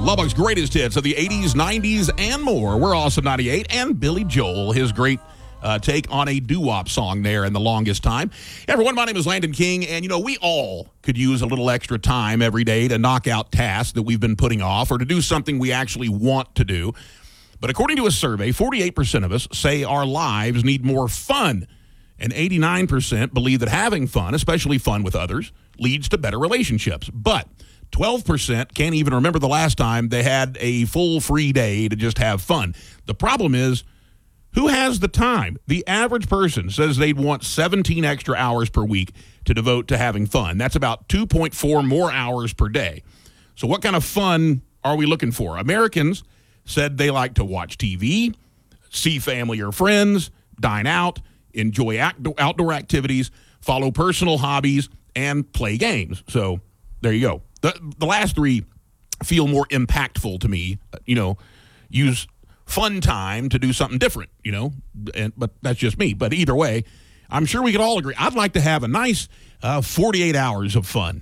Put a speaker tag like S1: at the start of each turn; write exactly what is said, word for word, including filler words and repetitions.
S1: Lubbock's greatest hits of the eighties, nineties, and more. We're Awesome ninety-eight, and Billy Joel, his great uh, take on a doo-wop song there in The Longest Time. Hey, everyone, my name is Landon King, and, you know, we all could use a little extra time every day to knock out tasks that we've been putting off or to do something we actually want to do. But according to a survey, forty-eight percent of us say our lives need more fun, and eighty-nine percent believe that having fun, especially fun with others, leads to better relationships. But twelve percent can't even remember the last time they had a full free day to just have fun. The problem is, who has the time? The average person says they'd want seventeen extra hours per week to devote to having fun. That's about two point four more hours per day. So what kind of fun are we looking for? Americans said they like to watch T V, see family or friends, dine out, enjoy act- outdoor activities, follow personal hobbies, and play games. So there you go. The, the last three feel more impactful to me. You know, use fun time to do something different, you know, and, but that's just me. But either way, I'm sure we could all agree. I'd like to have a nice uh, forty-eight hours of fun.